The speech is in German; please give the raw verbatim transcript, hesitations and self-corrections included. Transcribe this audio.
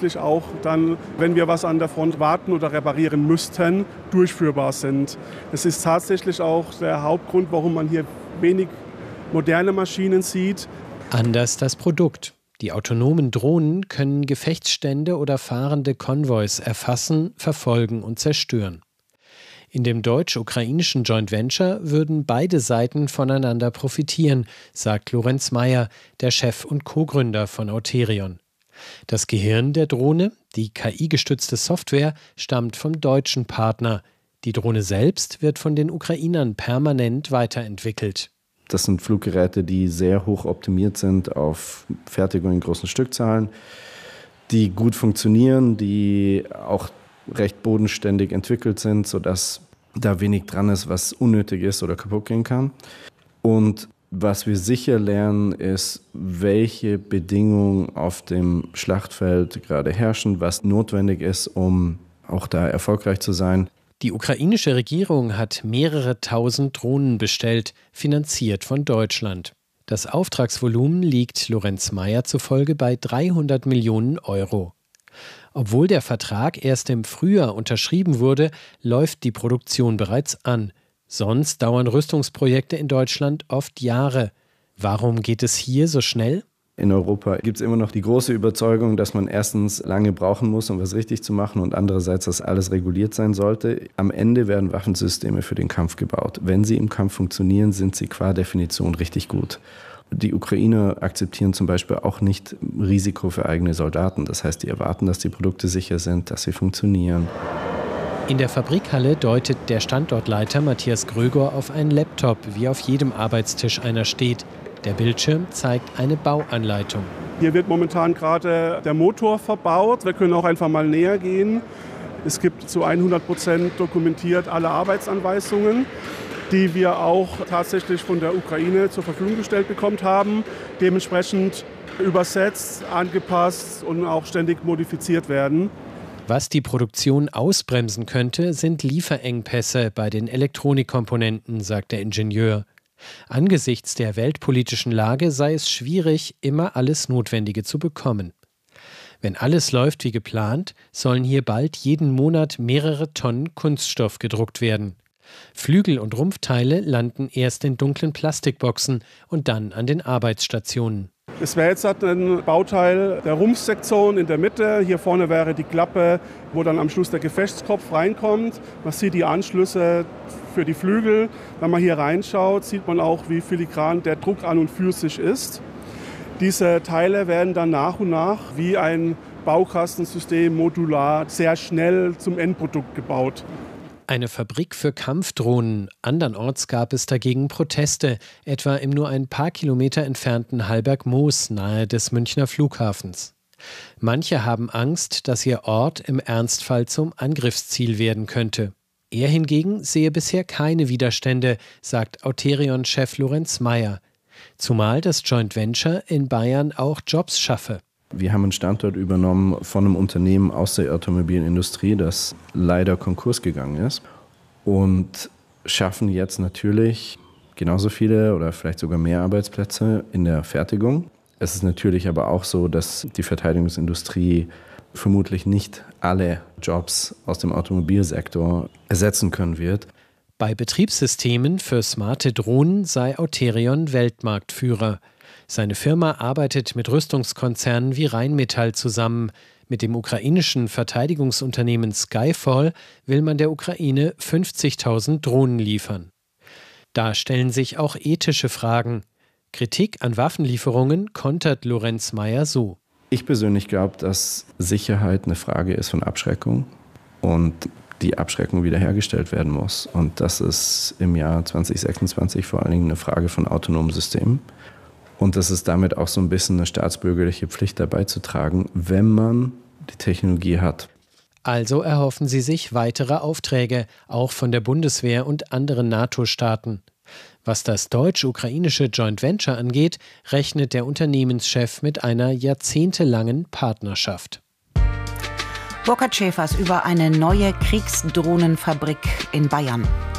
tatsächlich auch dann, wenn wir was an der Front warten oder reparieren müssten, durchführbar sind. Es ist tatsächlich auch der Hauptgrund, warum man hier wenig moderne Maschinen sieht. Anders das Produkt. Die autonomen Drohnen können Gefechtsstände oder fahrende Konvois erfassen, verfolgen und zerstören. In dem deutsch-ukrainischen Joint Venture würden beide Seiten voneinander profitieren, sagt Lorenz Meyer, der Chef und Co-Gründer von Auterion. Das Gehirn der Drohne, die K I-gestützte Software, stammt vom deutschen Partner. Die Drohne selbst wird von den Ukrainern permanent weiterentwickelt. Das sind Fluggeräte, die sehr hoch optimiert sind auf Fertigung in großen Stückzahlen, die gut funktionieren, die auch recht bodenständig entwickelt sind, sodass da wenig dran ist, was unnötig ist oder kaputt gehen kann. Und was wir sicher lernen, ist, welche Bedingungen auf dem Schlachtfeld gerade herrschen, was notwendig ist, um auch da erfolgreich zu sein. Die ukrainische Regierung hat mehrere tausend Drohnen bestellt, finanziert von Deutschland. Das Auftragsvolumen liegt Lorenz Meyer zufolge bei dreihundert Millionen Euro. Obwohl der Vertrag erst im Frühjahr unterschrieben wurde, läuft die Produktion bereits an. Sonst dauern Rüstungsprojekte in Deutschland oft Jahre. Warum geht es hier so schnell? In Europa gibt es immer noch die große Überzeugung, dass man erstens lange brauchen muss, um was richtig zu machen und andererseits, dass alles reguliert sein sollte. Am Ende werden Waffensysteme für den Kampf gebaut. Wenn sie im Kampf funktionieren, sind sie qua Definition richtig gut. Die Ukrainer akzeptieren zum Beispiel auch nicht Risiko für eigene Soldaten. Das heißt, die erwarten, dass die Produkte sicher sind, dass sie funktionieren. In der Fabrikhalle deutet der Standortleiter Matthias Gröger auf einen Laptop, wie auf jedem Arbeitstisch einer steht. Der Bildschirm zeigt eine Bauanleitung. Hier wird momentan gerade der Motor verbaut. Wir können auch einfach mal näher gehen. Es gibt zu hundert Prozent dokumentiert alle Arbeitsanweisungen, die wir auch tatsächlich von der Ukraine zur Verfügung gestellt bekommen haben. Dementsprechend übersetzt, angepasst und auch ständig modifiziert werden. Was die Produktion ausbremsen könnte, sind Lieferengpässe bei den Elektronikkomponenten, sagt der Ingenieur. Angesichts der weltpolitischen Lage sei es schwierig, immer alles Notwendige zu bekommen. Wenn alles läuft wie geplant, sollen hier bald jeden Monat mehrere Tonnen Kunststoff gedruckt werden. Flügel und Rumpfteile landen erst in dunklen Plastikboxen und dann an den Arbeitsstationen. Es wäre jetzt ein Bauteil der Rumpfsektion in der Mitte. Hier vorne wäre die Klappe, wo dann am Schluss der Gefechtskopf reinkommt. Man sieht die Anschlüsse für die Flügel. Wenn man hier reinschaut, sieht man auch, wie filigran der Druck an und für sich ist. Diese Teile werden dann nach und nach wie ein Baukastensystem modular sehr schnell zum Endprodukt gebaut. Eine Fabrik für Kampfdrohnen. Andernorts gab es dagegen Proteste, etwa im nur ein paar Kilometer entfernten Hallberg-Moos nahe des Münchner Flughafens. Manche haben Angst, dass ihr Ort im Ernstfall zum Angriffsziel werden könnte. Er hingegen sehe bisher keine Widerstände, sagt Auterion-Chef Lorenz Meyer. Zumal das Joint Venture in Bayern auch Jobs schaffe. Wir haben einen Standort übernommen von einem Unternehmen aus der Automobilindustrie, das leider Konkurs gegangen ist, und schaffen jetzt natürlich genauso viele oder vielleicht sogar mehr Arbeitsplätze in der Fertigung. Es ist natürlich aber auch so, dass die Verteidigungsindustrie vermutlich nicht alle Jobs aus dem Automobilsektor ersetzen können wird. Bei Betriebssystemen für smarte Drohnen sei Auterion Weltmarktführer. Seine Firma arbeitet mit Rüstungskonzernen wie Rheinmetall zusammen. Mit dem ukrainischen Verteidigungsunternehmen Skyfall will man der Ukraine fünfzigtausend Drohnen liefern. Da stellen sich auch ethische Fragen. Kritik an Waffenlieferungen kontert Lorenz Meyer so. Ich persönlich glaube, dass Sicherheit eine Frage ist von Abschreckung und die Abschreckung wiederhergestellt werden muss. Und das ist im Jahr zwanzig sechsundzwanzig vor allen Dingen eine Frage von autonomen Systemen. Und das ist damit auch so ein bisschen eine staatsbürgerliche Pflicht dabei zu tragen, wenn man die Technologie hat. Also erhoffen sie sich weitere Aufträge, auch von der Bundeswehr und anderen NATO-Staaten. Was das deutsch-ukrainische Joint Venture angeht, rechnet der Unternehmenschef mit einer jahrzehntelangen Partnerschaft. Burkhard Schäfers über eine neue Kriegsdrohnenfabrik in Bayern.